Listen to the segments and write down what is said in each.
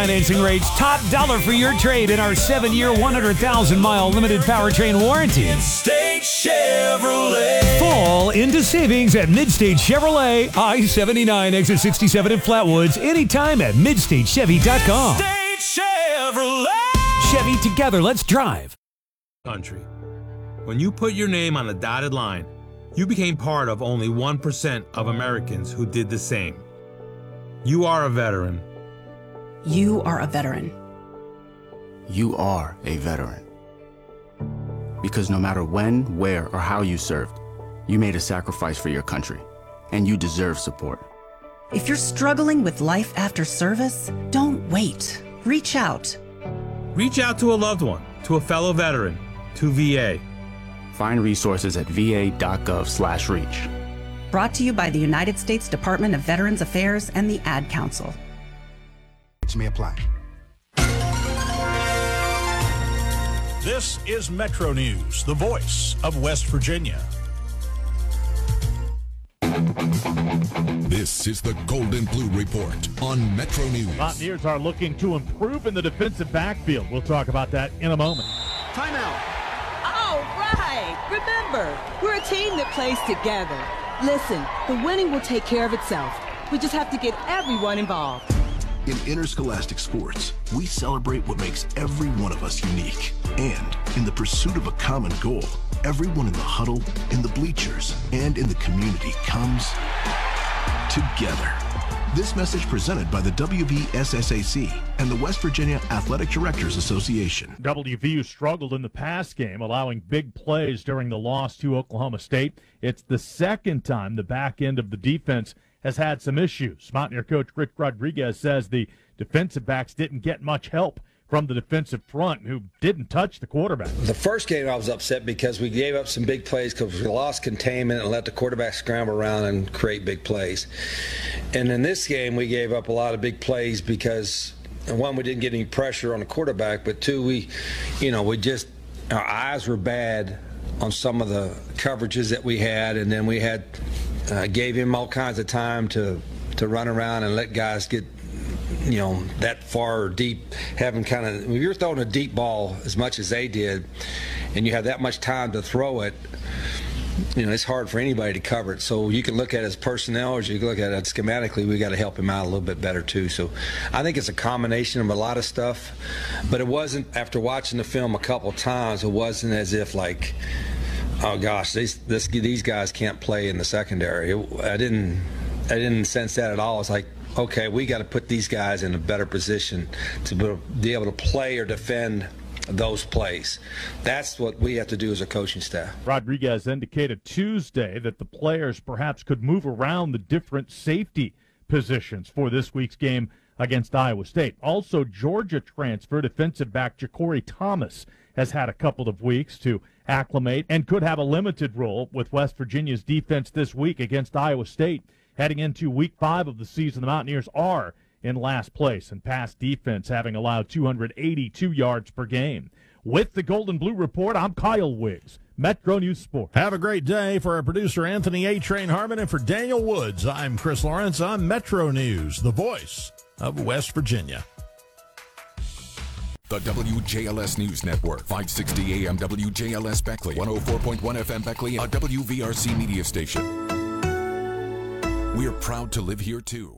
financing rates, top dollar for your trade in our 7-year, 100,000-mile limited powertrain warranty. Midstate Chevrolet. Fall into savings at Midstate Chevrolet, I-79, exit 67 in Flatwoods, anytime at MidstateChevy.com. Midstate Chevrolet. Chevy, together, let's drive. Country. When you put your name on the dotted line, you became part of only 1% of Americans who did the same. You are a veteran. You are a veteran. You are a veteran. Because no matter when, where, or how you served, you made a sacrifice for your country, and you deserve support. If you're struggling with life after service, don't wait. Reach out. Reach out to a loved one, to a fellow veteran, to VA. Find resources at va.gov/reach. Brought to you by the United States Department of Veterans Affairs and the Ad Council. May apply. This is Metro News, the voice of West Virginia. This is the Golden Blue Report on Metro News. Mountaineers are looking to improve in the defensive backfield. We'll talk about that in a moment. Timeout. All right. Remember, we're a team that plays together. Listen, the winning will take care of itself. We just have to get everyone involved. In interscholastic sports, we celebrate what makes every one of us unique. And in the pursuit of a common goal, everyone in the huddle, in the bleachers, and in the community comes together. This message presented by the WVSSAC and the West Virginia Athletic Directors Association. WVU struggled in the pass game, allowing big plays during the loss to Oklahoma State. It's the second time the back end of the defense has had some issues. Mountaineer coach Rich Rodriguez says the defensive backs didn't get much help from the defensive front, who didn't touch the quarterback. The first game I was upset because we gave up some big plays because we lost containment and let the quarterback scramble around and create big plays. And in this game, we gave up a lot of big plays because, one, we didn't get any pressure on the quarterback, but two, our eyes were bad on some of the coverages that we had, and then we had gave him all kinds of time to run around and let guys get that far or deep, having kind of, when you're throwing a deep ball as much as they did and you have that much time to throw it, it's hard for anybody to cover it. So you can look at it as personnel, or you can look at it schematically. We got to help him out a little bit better too. So I think it's a combination of a lot of stuff, but it wasn't, after watching the film a couple times, it wasn't as if like, oh gosh, these guys can't play in the secondary. I didn't sense that at all. It's like, okay, we got to put these guys in a better position to be able to play or defend those plays. That's what we have to do as a coaching staff. Rodriguez indicated Tuesday that the players perhaps could move around the different safety positions for this week's game against Iowa State. Also, Georgia transfer defensive back Ja'Cory Thomas has had a couple of weeks to acclimate and could have a limited role with West Virginia's defense this week against Iowa State. Heading into week 5 of the season, the Mountaineers are in last place in pass defense, having allowed 282 yards per game. With the Golden Blue Report, I'm Kyle Wiggs, Metro News Sports. Have a great day. For our producer, Anthony A. Train Harmon, and for Daniel Woods, I'm Chris Lawrence on Metro News, the voice of West Virginia. The WJLS News Network, 560 AM WJLS Beckley, 104.1 FM Beckley, a WVRC media station. We're proud to live here, too.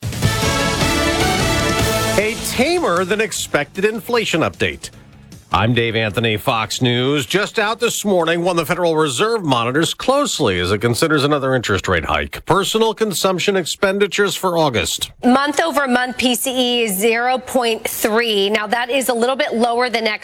A tamer than expected inflation update. I'm Dave Anthony, Fox News. Just out this morning, one the Federal Reserve monitors closely as it considers another interest rate hike. Personal consumption expenditures for August. Month over month PCE is 0.3. Now that is a little bit lower than